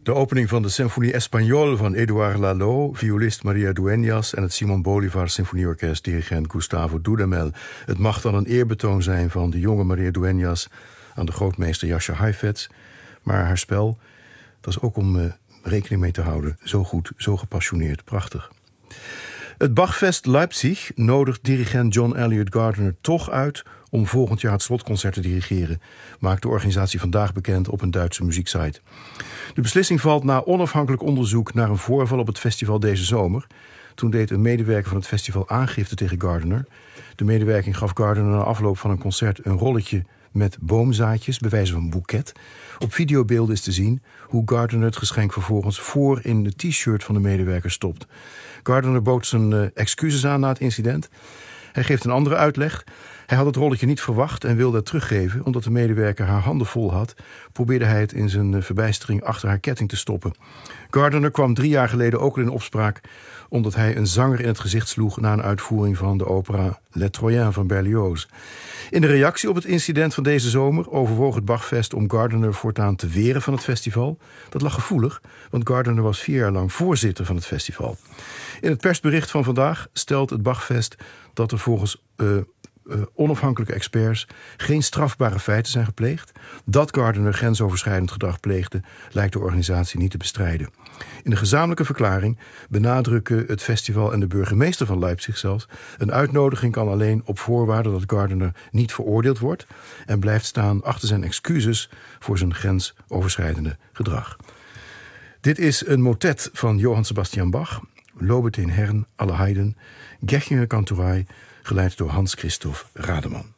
De opening van de Symfonie Espagnole van Édouard Lalo, violist Maria Dueñas en het Simon Bolivar Symfonieorkest, dirigent Gustavo Dudamel. Het mag dan een eerbetoon zijn van de jonge Maria Dueñas aan de grootmeester Jascha Heifetz. Maar haar spel, dat is ook om rekening mee te houden. Zo goed, zo gepassioneerd, prachtig. Het Bachfest Leipzig nodigt dirigent John Elliott Gardiner toch uit om volgend jaar het slotconcert te dirigeren, maakt de organisatie vandaag bekend op een Duitse muzieksite. De beslissing valt na onafhankelijk onderzoek naar een voorval op het festival deze zomer. Toen deed een medewerker van het festival aangifte tegen Gardiner. De medewerking gaf Gardiner na afloop van een concert een rolletje met boomzaadjes, bij wijze van een boeket. Op videobeelden is te zien hoe Gardiner het geschenk vervolgens voor in de t-shirt van de medewerker stopt. Gardiner bood zijn excuses aan na het incident. Hij geeft een andere uitleg. Hij had het rolletje niet verwacht en wilde het teruggeven. Omdat de medewerker haar handen vol had, probeerde hij het in zijn verbijstering achter haar ketting te stoppen. Gardiner kwam 3 jaar geleden ook al in opspraak omdat hij een zanger in het gezicht sloeg na een uitvoering van de opera Les Troyens van Berlioz. In de reactie op het incident van deze zomer overwoog het Bachfest om Gardiner voortaan te weren van het festival. Dat lag gevoelig, want Gardiner was 4 jaar lang voorzitter van het festival. In het persbericht van vandaag stelt het Bachfest dat er volgens onafhankelijke experts geen strafbare feiten zijn gepleegd. Dat Gardiner grensoverschrijdend gedrag pleegde, lijkt de organisatie niet te bestrijden. In de gezamenlijke verklaring benadrukken het festival en de burgemeester van Leipzig zelfs: een uitnodiging kan alleen op voorwaarde dat Gardiner niet veroordeeld wordt en blijft staan achter zijn excuses voor zijn grensoverschrijdende gedrag. Dit is een motet van Johann Sebastian Bach, Lobet den Herrn, alle Heiden, Gechtinger Kantorei, geleid door Hans Christoph Rademan.